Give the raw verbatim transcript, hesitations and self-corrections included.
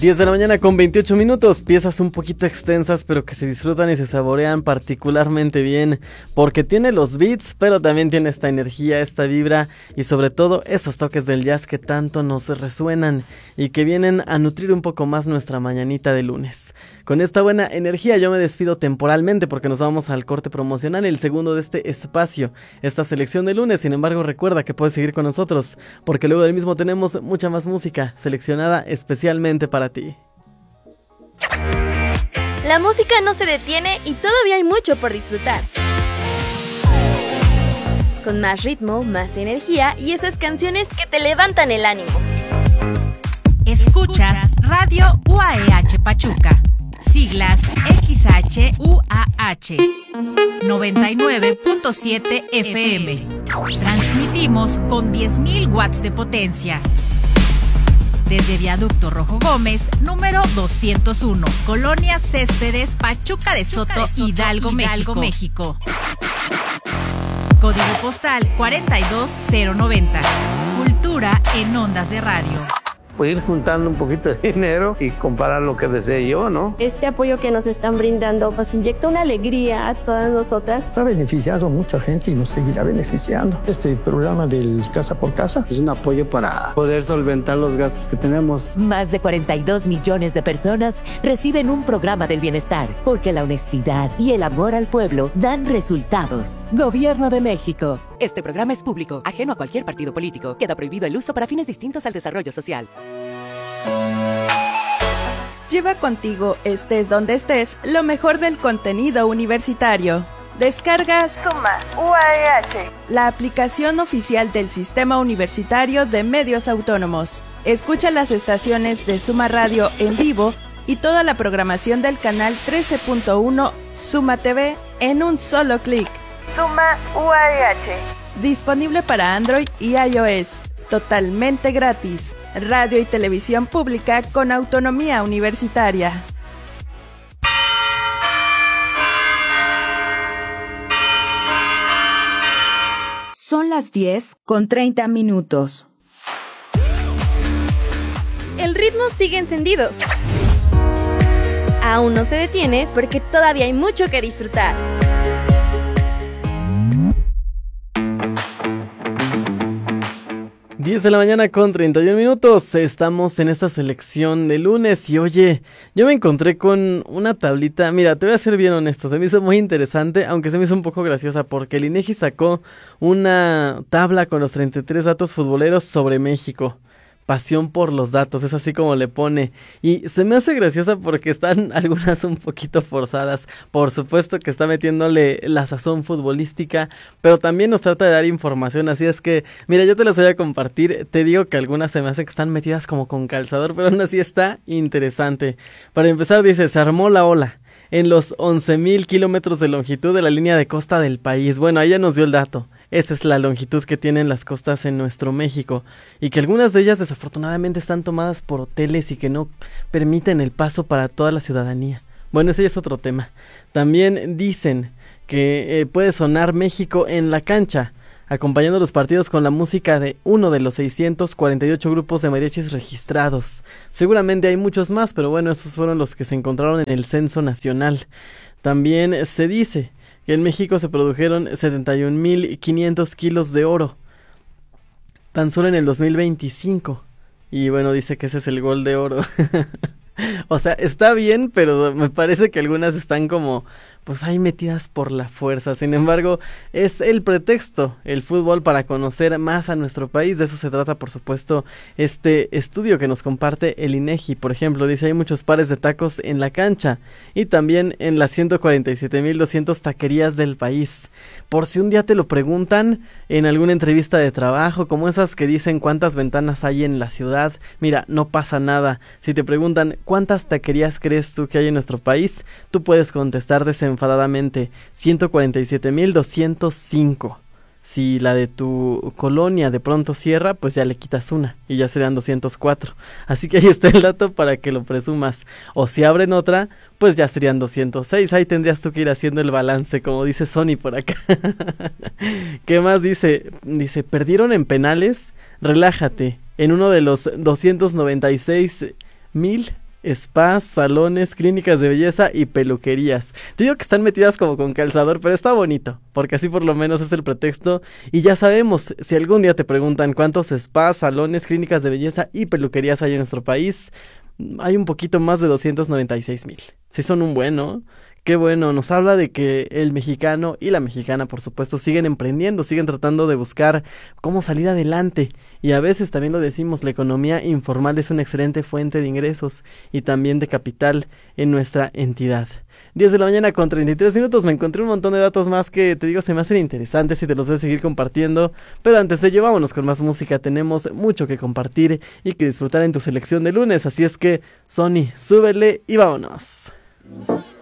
diez de la mañana con veintiocho minutos, piezas un poquito extensas pero que se disfrutan y se saborean particularmente bien porque tiene los beats pero también tiene esta energía, esta vibra y sobre todo esos toques del jazz que tanto nos resuenan y que vienen a nutrir un poco más nuestra mañanita de lunes. Con esta buena energía yo me despido temporalmente porque nos vamos al corte promocional, el segundo de este espacio, esta selección de lunes. Sin embargo, recuerda que puedes seguir con nosotros porque luego del mismo tenemos mucha más música seleccionada especialmente para ti. La música no se detiene y todavía hay mucho por disfrutar. Con más ritmo, más energía y esas canciones que te levantan el ánimo. Escuchas Radio U A E H Pachuca. Siglas X H U A H noventa y nueve punto siete F M. Transmitimos con diez mil watts de potencia. Desde Viaducto Rojo Gómez, número doscientos uno, Colonia Céspedes, Pachuca de Soto, Pachuca de Soto Hidalgo, Hidalgo, México. Código postal cuarenta y dos cero noventa. Cultura en ondas de radio. Pues ir juntando un poquito de dinero y comprar lo que desee yo, ¿no? Este apoyo que nos están brindando nos inyecta una alegría a todas nosotras. Ha beneficiado a mucha gente y nos seguirá beneficiando. Este programa del Casa por Casa es un apoyo para poder solventar los gastos que tenemos. Más de cuarenta y dos millones de personas reciben un programa del bienestar, porque la honestidad y el amor al pueblo dan resultados. Gobierno de México. Este programa es público, ajeno a cualquier partido político. Queda prohibido el uso para fines distintos al desarrollo social. Lleva contigo, estés donde estés, lo mejor del contenido universitario. Descargas Suma U A E H, la aplicación oficial del Sistema Universitario de Medios Autónomos. Escucha las estaciones de Suma Radio en vivo y toda la programación del canal trece punto uno Suma T V en un solo clic. Suma U A E H. Disponible para Android y iOS. Totalmente gratis. Radio y televisión pública con autonomía universitaria. Son las diez con treinta minutos. El ritmo sigue encendido. Aún no se detiene porque todavía hay mucho que disfrutar. diez de la mañana con treinta y uno minutos, estamos en esta selección de lunes y oye, yo me encontré con una tablita, mira, te voy a ser bien honesto, se me hizo muy interesante, aunque se me hizo un poco graciosa porque el INEGI sacó una tabla con los treinta y tres datos futboleros sobre México. Pasión por los datos, es así como le pone. Y se me hace graciosa porque están algunas un poquito forzadas. Por supuesto que está metiéndole la sazón futbolística, pero también nos trata de dar información. Así es que, mira, yo te las voy a compartir. Te digo que algunas se me hace que están metidas como con calzador, pero aún así está interesante. Para empezar dice, se armó la ola en los once mil kilómetros de longitud de la línea de costa del país. Bueno, ahí ya nos dio el dato. Esa es la longitud que tienen las costas en nuestro México y que algunas de ellas desafortunadamente están tomadas por hoteles y que no permiten el paso para toda la ciudadanía. Bueno, ese ya es otro tema. También dicen que eh, puede sonar México en la cancha, acompañando los partidos con la música de uno de los seiscientos cuarenta y ocho grupos de mariachis registrados. Seguramente hay muchos más, pero bueno, esos fueron los que se encontraron en el censo nacional. También se dice que en México se produjeron setenta y un mil quinientos kilos de oro, tan solo en el dos mil veinticinco. Y bueno, dice que ese es el gol de oro. O sea, está bien, pero me parece que algunas están como, pues ahí metidas por la fuerza. Sin embargo, es el pretexto, el fútbol, para conocer más a nuestro país. De eso se trata, por supuesto, este estudio que nos comparte el INEGI. Por ejemplo, dice, hay muchos pares de tacos en la cancha y también en las ciento cuarenta y siete mil doscientas taquerías del país. Por si un día te lo preguntan en alguna entrevista de trabajo, como esas que dicen cuántas ventanas hay en la ciudad, mira, no pasa nada. Si te preguntan cuántas taquerías crees tú que hay en nuestro país, tú puedes contestar desenfadadamente ciento cuarenta y siete mil doscientos cinco. Si la de tu colonia de pronto cierra, pues ya le quitas una y ya serían doscientos cuatro. Así que ahí está el dato para que lo presumas. O si abren otra, pues ya serían doscientos seis. Ahí tendrías tú que ir haciendo el balance, como dice Sony por acá. ¿Qué más dice? Dice, perdieron en penales, relájate. En uno de los doscientos noventa y seis mil spas, salones, clínicas de belleza y peluquerías. Te digo que están metidas como con calzador, pero está bonito, porque así por lo menos es el pretexto. Y ya sabemos, si algún día te preguntan cuántos spas, salones, clínicas de belleza y peluquerías hay en nuestro país, hay un poquito más de doscientos noventa y seis mil. Sí son un buen, ¿no? Qué bueno, nos habla de que el mexicano y la mexicana, por supuesto, siguen emprendiendo, siguen tratando de buscar cómo salir adelante. Y a veces también lo decimos, la economía informal es una excelente fuente de ingresos y también de capital en nuestra entidad. diez de la mañana con treinta y tres minutos, me encontré un montón de datos más que te digo se me hacen interesantes y te los voy a seguir compartiendo. Pero antes de ello, vámonos con más música, tenemos mucho que compartir y que disfrutar en tu selección de lunes. Así es que, Sony, súbele y vámonos.